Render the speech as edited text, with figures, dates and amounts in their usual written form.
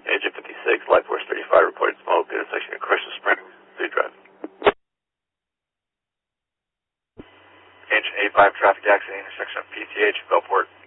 Agent 56, Life Force 35, reported smoke at intersection of Crystal Springs, 3 Drive. Agent 85, traffic accident, intersection of PTH, Bellport.